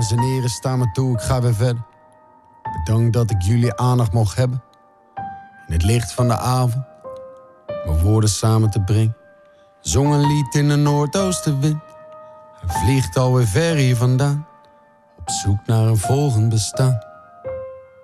Dames en heren, sta me toe, ik ga weer verder. Bedankt dat ik jullie aandacht mocht hebben. In het licht van de avond, mijn woorden samen te brengen. Zong een lied in de noordoostenwind. Hij vliegt alweer ver hier vandaan, op zoek naar een volgend bestaan.